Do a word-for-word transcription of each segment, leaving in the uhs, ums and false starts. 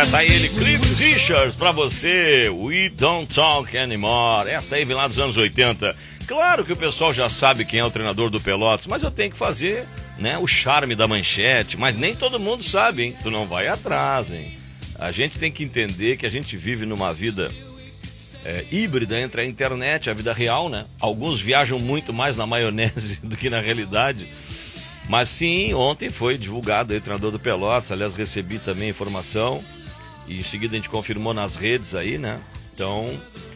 Tá aí ele, Cliff Richards, pra você, We Don't Talk Anymore. Essa aí vem lá dos anos oitenta. Claro que o pessoal já sabe quem é o treinador do Pelotas, mas eu tenho que fazer, né, o charme da manchete. Mas nem todo mundo sabe, hein? Tu não vai atrás, hein? A gente tem que entender que a gente vive numa vida é, híbrida entre a internet e a vida real, né? Alguns viajam muito mais na maionese do que na realidade. Mas sim, ontem foi divulgado aí o treinador do Pelotas. Aliás, recebi também informação. E em seguida a gente confirmou nas redes aí, né? Então,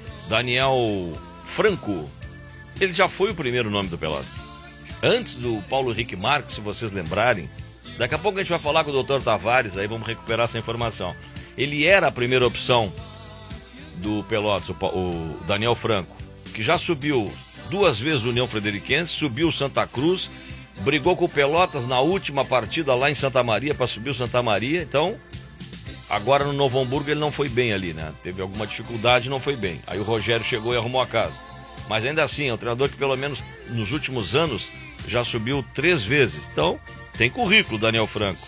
Daniel Franco, ele já foi o primeiro nome do Pelotas. Antes do Paulo Henrique Marques, se vocês lembrarem. Daqui a pouco a gente vai falar com o doutor Tavares, aí vamos recuperar essa informação. Ele era a primeira opção do Pelotas, o, o Daniel Franco, que já subiu duas vezes o União Frederiquense, subiu o Santa Cruz, brigou com o Pelotas na última partida lá em Santa Maria para subir o Santa Maria, então... Agora no Novo Hamburgo ele não foi bem ali, né? Teve alguma dificuldade e não foi bem. Aí o Rogério chegou e arrumou a casa. Mas ainda assim, é um treinador que pelo menos nos últimos anos já subiu três vezes. Então, tem currículo, Daniel Franco.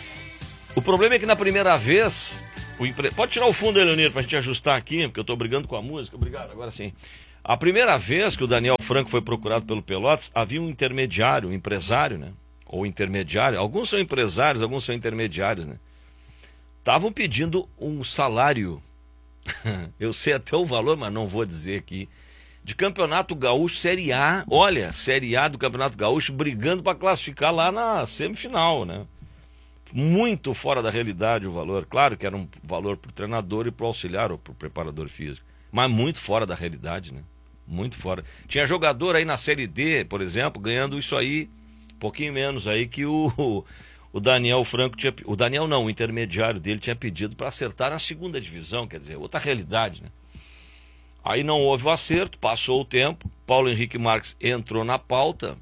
O problema é que na primeira vez... O empre... Pode tirar o fundo aí, Leonir, pra gente ajustar aqui, porque eu tô brigando com a música. Obrigado, agora sim. A primeira vez que o Daniel Franco foi procurado pelo Pelotas, havia um intermediário, um empresário, né? Ou intermediário. Alguns são empresários, alguns são intermediários, né? Estavam pedindo um salário, eu sei até o valor, mas não vou dizer aqui, de Campeonato Gaúcho Série A. Olha, Série A do Campeonato Gaúcho brigando para classificar lá na semifinal, né? Muito fora da realidade o valor. Claro que era um valor para o treinador e para o auxiliar ou para o preparador físico, mas muito fora da realidade, né? Muito fora. Tinha jogador aí na Série D, por exemplo, ganhando isso aí, um pouquinho menos aí que o... O Daniel Franco tinha... O Daniel não, o intermediário dele tinha pedido para acertar na segunda divisão, quer dizer, outra realidade, né? Aí não houve o acerto, passou o tempo, Paulo Henrique Marques entrou na pauta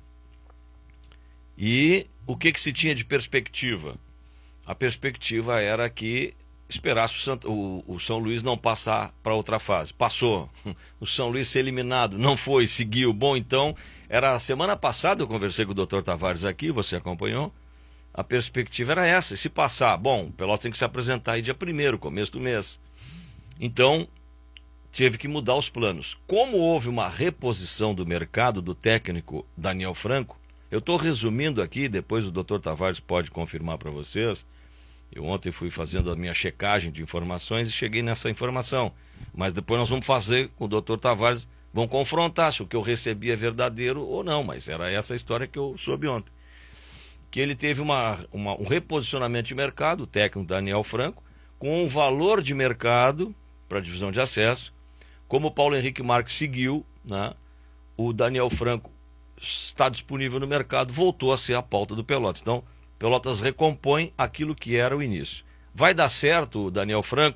e o que que se tinha de perspectiva? A perspectiva era que esperasse o, Sant... o... o São Luís não passar para outra fase. Passou. O São Luís ser eliminado, não foi, seguiu. Bom, então, era a semana passada eu conversei com o doutor Tavares aqui, você acompanhou? A perspectiva era essa, se passar, bom, o Pelotas tem que se apresentar aí dia primeiro, começo do mês. Então, teve que mudar os planos. Como houve uma reposição do mercado do técnico Daniel Franco, eu estou resumindo aqui, depois o doutor Tavares pode confirmar para vocês. Eu ontem fui fazendo a minha checagem de informações e cheguei nessa informação. Mas depois nós vamos fazer com o doutor Tavares, vão confrontar se o que eu recebi é verdadeiro ou não, mas era essa a história que eu soube ontem. Que ele teve uma, uma, um reposicionamento de mercado, o técnico Daniel Franco, com um valor de mercado para a divisão de acesso. Como o Paulo Henrique Marques seguiu, né, o Daniel Franco está disponível no mercado, voltou a ser a pauta do Pelotas. Então, Pelotas recompõe aquilo que era o início. Vai dar certo, Daniel Franco?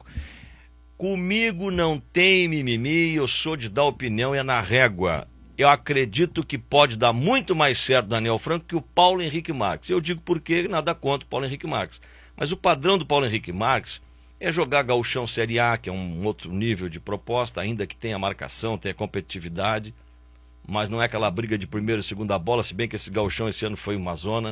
Comigo não tem mimimi, eu sou de dar opinião, é na régua. Eu acredito que pode dar muito mais certo Daniel Franco que o Paulo Henrique Marques. Eu digo porque nada contra o Paulo Henrique Marques. Mas o padrão do Paulo Henrique Marques é jogar gauchão Série A, que é um outro nível de proposta, ainda que tenha marcação, tenha competitividade. Mas não é aquela briga de primeira e segunda bola, se bem que esse gauchão esse ano foi uma zona.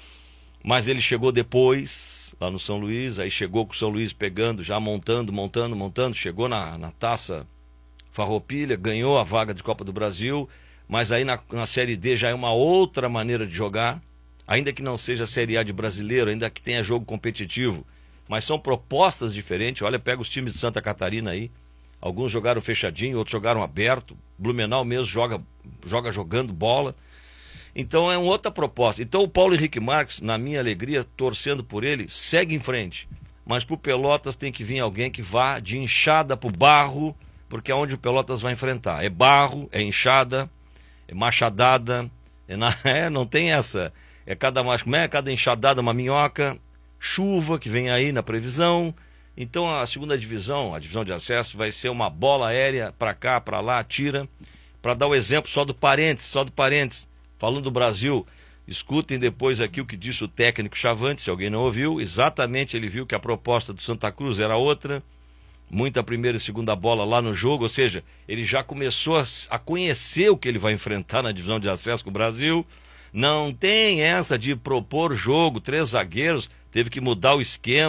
Mas ele chegou depois, lá no São Luís, aí chegou com o São Luís pegando, já montando, montando, montando, chegou na, na taça Farroupilha, ganhou a vaga de Copa do Brasil, mas aí na, na Série D já é uma outra maneira de jogar, ainda que não seja a Série A de brasileiro, ainda que tenha jogo competitivo, mas são propostas diferentes. Olha, pega os times de Santa Catarina aí, alguns jogaram fechadinho, outros jogaram aberto, Blumenau mesmo joga, joga jogando bola, então é uma outra proposta. Então o Paulo Henrique Marques, na minha alegria, torcendo por ele, segue em frente, mas pro Pelotas tem que vir alguém que vá de enxada pro barro, porque é onde o Pelotas vai enfrentar. É barro, é enxada, é machadada, é na... é, não tem essa. É cada, é cada enxadada uma minhoca, chuva que vem aí na previsão. Então a segunda divisão, a divisão de acesso, vai ser uma bola aérea para cá, para lá, tira. Para dar o exemplo só do parênteses, só do parênteses, falando do Brasil, escutem depois aqui o que disse o técnico Chavante, se alguém não ouviu. Exatamente, ele viu que a proposta do Santa Cruz era outra. Muita primeira e segunda bola lá no jogo, ou seja, ele já começou a, a conhecer o que ele vai enfrentar na divisão de acesso com o Brasil. Não tem essa de propor jogo, três zagueiros, teve que mudar o esquema,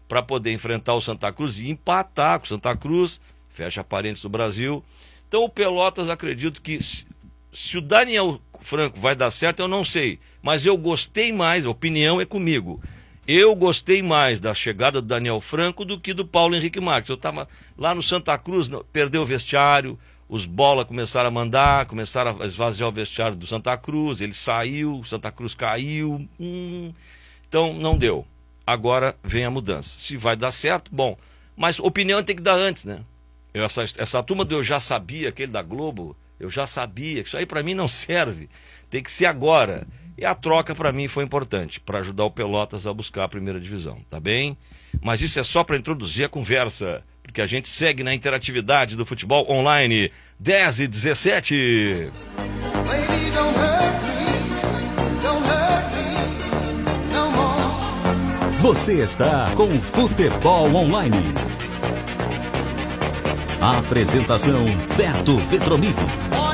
para poder enfrentar o Santa Cruz e empatar com o Santa Cruz, fecha parênteses do Brasil. Então o Pelotas, acredito que se, se o Daniel Franco vai dar certo, eu não sei, mas eu gostei mais, a opinião é comigo, eu gostei mais da chegada do Daniel Franco do que do Paulo Henrique Marques. Eu estava lá no Santa Cruz, perdeu o vestiário, os bola começaram a mandar, começaram a esvaziar o vestiário do Santa Cruz, ele saiu, o Santa Cruz caiu, hum, então não deu. Agora vem a mudança. Se vai dar certo, bom, mas opinião tem que dar antes, né? Eu, essa, essa turma do eu já sabia, aquele da Globo, eu já sabia, que isso aí para mim não serve, tem que ser agora. E a troca para mim foi importante, para ajudar o Pelotas a buscar a primeira divisão, tá bem? Mas isso é só para introduzir a conversa, porque a gente segue na interatividade do futebol online. dez e dezessete. Você está com Futebol Online. A apresentação Beto Vetromig.